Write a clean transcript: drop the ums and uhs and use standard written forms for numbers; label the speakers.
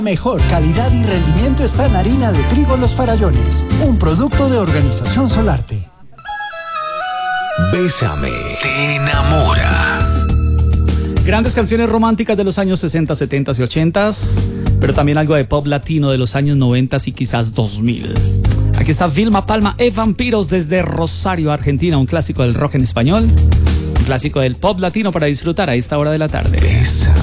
Speaker 1: Mejor calidad y rendimiento está en harina de trigo Los Farallones, un producto de Organización Solarte.
Speaker 2: Bésame, te enamora.
Speaker 3: Grandes canciones románticas de los años 60, 70 y 80, pero también algo de pop latino de los años 90 y quizás 2000. Aquí está Vilma Palma e Vampiros desde Rosario, Argentina, un clásico del rock en español, un clásico del pop latino para disfrutar a esta hora de la tarde.
Speaker 2: Bésame.